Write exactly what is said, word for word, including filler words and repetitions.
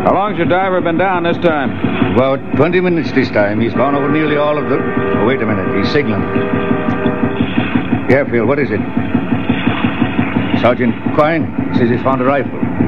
How long's your diver been down this time? About twenty minutes this time. He's gone over nearly all of the... Oh, wait a minute. He's signaling. Yeah, Phil, what is it? Sergeant Quine says he's found a rifle.